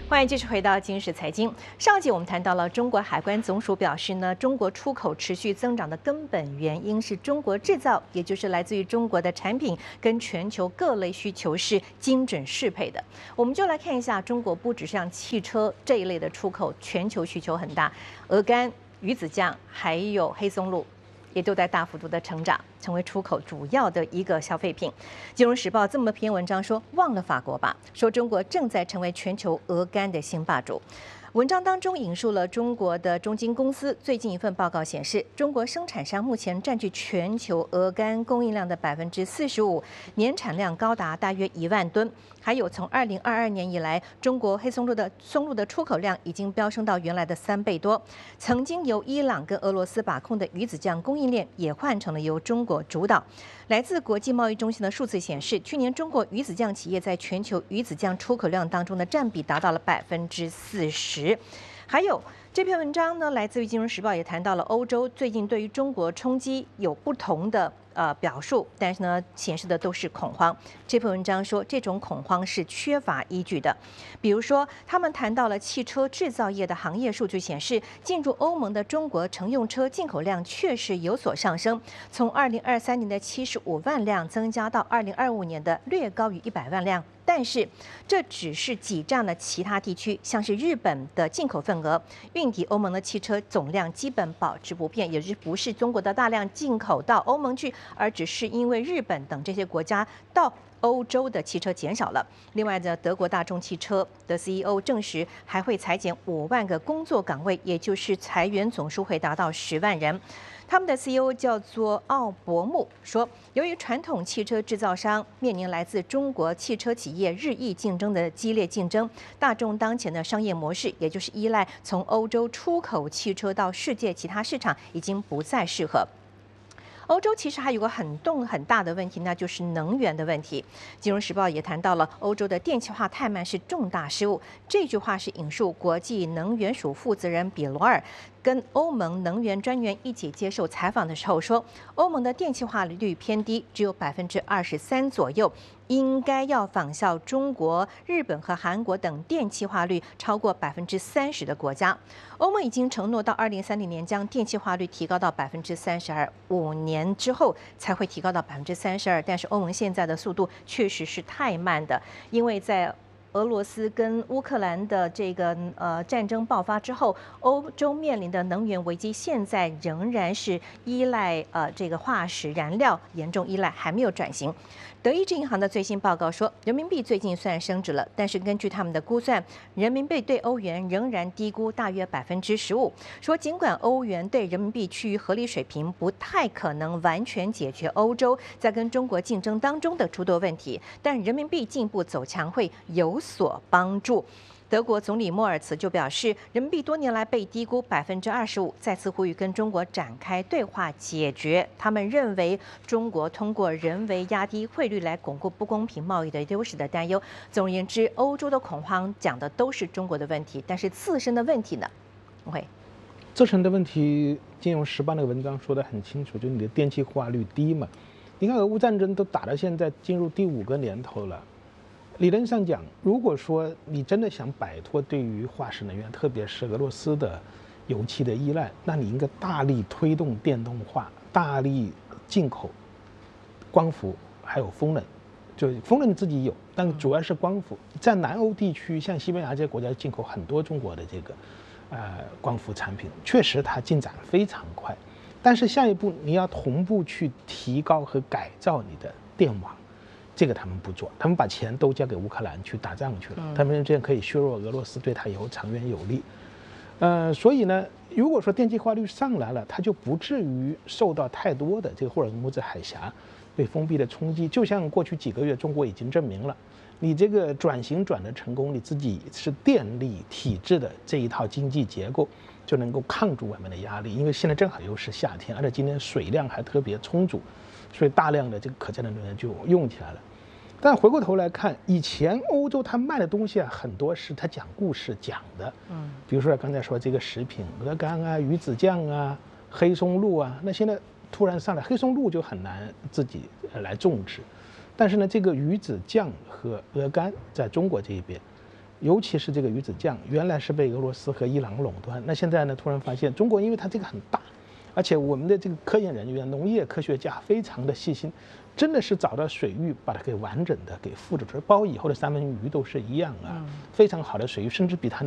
欢迎继续回到今日财经。上集我们谈到了中国海关总署表示呢，中国出口持续增长的根本原因是中国制造，也就是来自于中国的产品跟全球各类需求是精准适配的。我们就来看一下，中国不只像汽车这一类的出口，全球需求很大，鹅肝、鱼子酱还有黑松露。也都在大幅度的成长，成为出口主要的一个消费品。金融时报这么篇文章说，忘了法国吧，说中国正在成为全球鹅肝的新霸主。文章当中引述了中国的中金公司最近一份报告显示，中国生产商目前占据全球鹅肝供应量的45%，年产量高达大约1万吨。还有从2022年以来，中国黑松露的出口量已经飙升到原来的3倍多。曾经由伊朗跟俄罗斯把控的鱼子酱供应链也换成了由中国主导。来自国际贸易中心的数字显示，去年中国鱼子酱企业在全球鱼子酱出口量当中的占比达到了40%。还有这篇文章呢，来自于《金融时报》，也谈到了欧洲最近对于中国冲击有不同的表述，但是呢，显示的都是恐慌。这篇文章说，这种恐慌是缺乏依据的。比如说，他们谈到了汽车制造业的行业数据显示，进入欧盟的中国乘用车进口量确实有所上升，从2023年的75万辆增加到2025年的略高于100万辆。但是，这只是挤占了其他地区，像是日本的进口份额，运抵欧盟的汽车总量基本保持不变，也就是不是中国的大量进口到欧盟去，而只是因为日本等这些国家到欧洲的汽车减少了。另外呢，德国大众汽车的 CEO 证实还会裁减5万个工作岗位，也就是裁员总数会达到10万人。他们的 CEO 叫做奥伯木说，由于传统汽车制造商面临来自中国汽车企业日益竞争的激烈竞争，大众当前的商业模式，也就是依赖从欧洲出口汽车到世界其他市场，已经不再适合。欧洲其实还有个很大的问题，那就是能源的问题。金融时报也谈到了欧洲的电气化太慢是重大失误。这句话是引述国际能源署负责人比罗尔跟欧盟能源专员一起接受采访的时候说，欧盟的电气化率偏低，只有23%左右，应该要仿效中国、日本和韩国等电气化率超过30%的国家。欧盟已经承诺到2030年将电气化率提高到32%，5年之后才会提高到32%。但是欧盟现在的速度确实是太慢的，因为在俄罗斯跟乌克兰的这个战争爆发之后，欧洲面临的能源危机现在仍然是依赖这个化石燃料，严重依赖，还没有转型。德意志银行的最新报告说，人民币最近虽然升值了，但是根据他们的估算，人民币对欧元仍然低估大约15%。说尽管欧元对人民币趋于合理水平，不太可能完全解决欧洲在跟中国竞争当中的诸多问题，但人民币进一步走强会有所帮助。德国总理莫尔茨就表示，人民币多年来被低估25%，再次呼吁跟中国展开对话解决。他们认为中国通过人为压低汇率来巩固不公平贸易的优势的担忧。总而言之，欧洲的恐慌讲的都是中国的问题，但是自身的问题呢？ 自身的问题，《金融时报》那个文章说得很清楚，就你的电气化率低嘛。你看俄乌战争都打到现在进入第5个年头了。理论上讲，如果说你真的想摆脱对于化石能源，特别是俄罗斯的油气的依赖，那你应该大力推动电动化，大力进口光伏，还有风能。就风能自己有，但主要是光伏。在南欧地区，像西班牙这些国家进口很多中国的这个光伏产品，确实它进展非常快。但是下一步你要同步去提高和改造你的电网。这个他们不做，他们把钱都交给乌克兰去打仗去了，他们这样可以削弱俄罗斯，对他以后长远有利。所以呢，如果说电气化率上来了，它就不至于受到太多的这个霍尔木兹海峡被封闭的冲击。就像过去几个月，中国已经证明了，你这个转型转得成功，你自己是电力体制的这一套经济结构，就能够抗住外面的压力。因为现在正好又是夏天，而且今天水量还特别充足。所以大量的这个可再生能源就用起来了。但回过头来看，以前欧洲它卖的东西很多是它讲故事讲的，比如说刚才说这个食品，鹅肝啊、鱼子酱啊、黑松露啊，那现在突然上来黑松露就很难自己来种植，但是呢，这个鱼子酱和鹅肝在中国这一边， 尤其是这个鱼子酱，原来是被俄罗斯和伊朗垄断，那现在呢，突然发现中国，因为它这个很大，而且我们的这个科研人员、农业科学家非常的细心，真的是找到水域，把它给完整的给复制出来，包括以后的三文鱼都是一样啊，非常好的水域，甚至比它